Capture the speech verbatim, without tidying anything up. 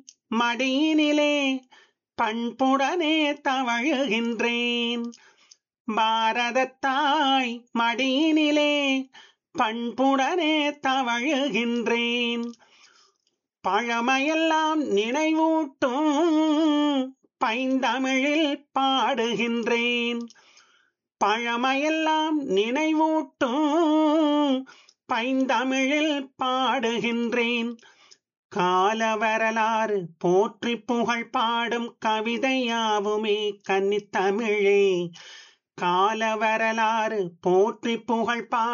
மடியினிலே பண்புடனே தவழுகின்றேன். பாரதத்தாய் மடியினிலே பண்புடனே தவழுகின்றேன். பழமையெல்லாம் நினைவூட்டும் பைந்தமிழில் பாடுகின்றேன். பழமையெல்லாம் நினைவூட்டும் பைந்தமிழில் பாடுகின்றேன். கால வரலாறு போற்றி புகழ் பாடும் கவிதையாவுமே கன்னித்தமிழே. கால வரலாறு போற்றி புகழ் பா